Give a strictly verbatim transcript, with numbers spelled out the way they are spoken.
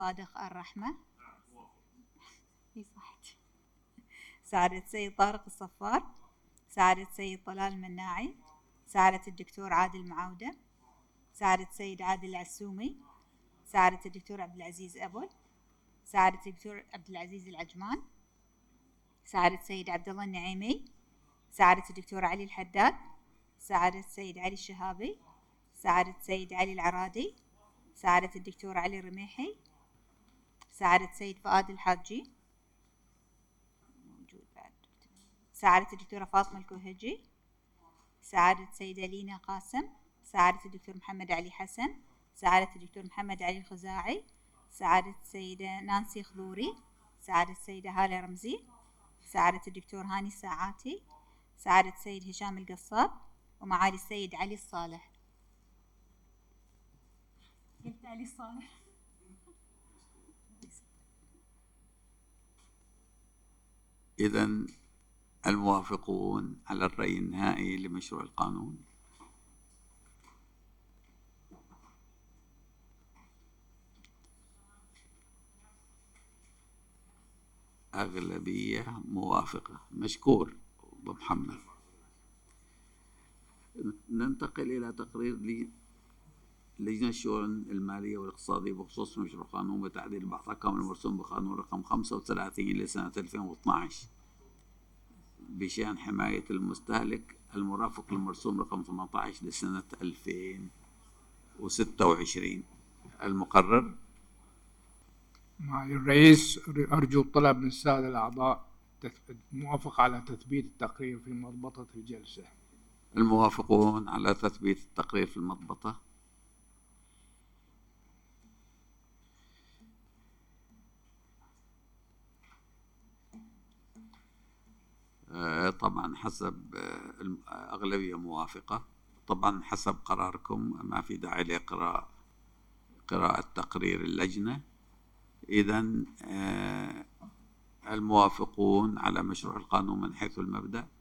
صادق الرحمة. هي صحتي. سعادة السيد طارق الصفار. سعادة السيد طلال المناعي. سعادة الدكتور عادل معاودة. سعادة السيد عادل العسومي. سعادة الدكتور عبد العزيز أبل. سعادة الدكتور عبد العزيز العجمان. سعادة السيد عبد الله النعيمي. سعادة الدكتور علي الحداد. سعادة السيد علي الشهابي. سعادة السيد علي العرادي. سعادة الدكتور علي الرميحي. سعادة السيد فؤاد الحاجي موجود بعد. سعادة الدكتورة فاطمة الكوهجي. سعادة السيدة لينا قاسم. سعادة الدكتور محمد علي حسن. سعادة الدكتور محمد علي الخزاعي. سعادة السيدة نانسي خضوري. سعادة السيدة هالة رمزي. سعادة الدكتور هاني الساعاتي. سعادة السيد هشام القصاب. ومعالي السيد علي الصالح. قلت علي الصالح. إذن الموافقون على الرأي النهائي لمشروع القانون؟ أغلبية موافقة. مشكور أبو محمد. ننتقل إلى تقرير لجنة الشؤون المالية والاقتصادية بخصوص مشروع قانون بتعديل بعض الأحكام المرسوم بقانون رقم خمسة وثلاثين لسنة ألفين واثني عشر بشأن حماية المستهلك المرافق للمرسوم رقم ثمانية عشر لسنة ألفين وستة وعشرين. المقرر. معالي الرئيس، أرجو الطلب من السادة الأعضاء الموافقة على تثبيت التقرير في مضبطة الجلسة. الموافقون على تثبيت التقرير في المضبطة. طبعا حسب أغلبية موافقة. طبعا حسب قراركم ما في داعي لقراءة قراءة تقرير اللجنة. إذن الموافقون على مشروع القانون من حيث المبدأ